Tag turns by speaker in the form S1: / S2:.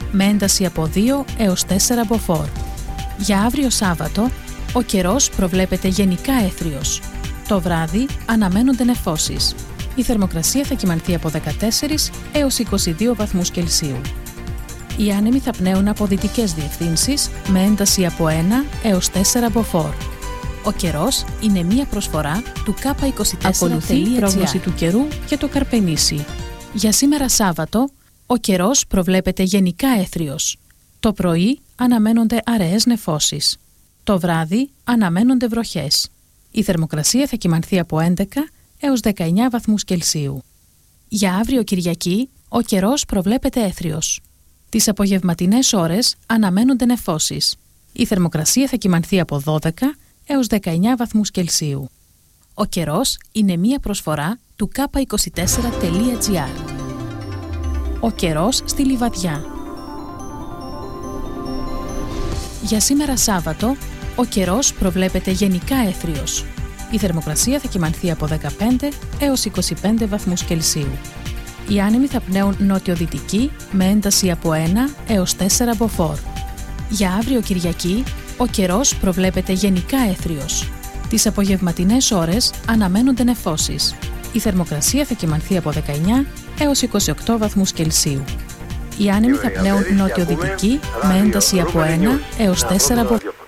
S1: με ένταση από 2 έως 4 μποφόρ. Για αύριο Σάββατο, ο καιρός προβλέπεται γενικά έθριος. Το βράδυ αναμένονται νεφώσεις. Η θερμοκρασία θα κυμανθεί από 14 έως 22 βαθμούς Κελσίου. Οι άνεμοι θα πνέουν από δυτικές διευθύνσεις με ένταση από 1 έως 4 μποφόρ. Ο καιρός είναι μία προσφορά του K24.gr. Ακολουθεί η πρόγνωση του καιρού για το Καρπενήσι. Για σήμερα Σάββατο, ο καιρός προβλέπεται γενικά έθριος. Το πρωί αναμένονται αραιές νεφώσεις. Το βράδυ αναμένονται βροχές. Η θερμοκρασία θα κυμανθεί από 11 έως 19 βαθμούς Κελσίου. Για αύριο Κυριακή, ο καιρός προβλέπεται έθριος. Τις απογευματινές ώρες αναμένονται νεφώσεις. Η θερμοκρασία θα κυμανθεί από 12 έως 19 βαθμούς Κελσίου. Ο καιρός είναι μία προσφορά του K24.gr. Ο καιρός στη Λιβαδιά. Για σήμερα Σάββατο, ο καιρός προβλέπεται γενικά έθριος. Η θερμοκρασία θα κυμανθεί από 15 έως 25 βαθμούς Κελσίου. Οι άνεμοι θα πνέουν νότιο-δυτική με ένταση από 1 έως 4 μποφόρ. Για αύριο Κυριακή, ο καιρός προβλέπεται γενικά έθριος. Τις απογευματινές ώρες αναμένονται νεφώσεις. Η θερμοκρασία θα κυμανθεί από 19 έως 28 βαθμούς Κελσίου. Οι άνεμοι θα πνέουν νότιο-δυτική με ένταση από 1 έως 4 μποφόρ.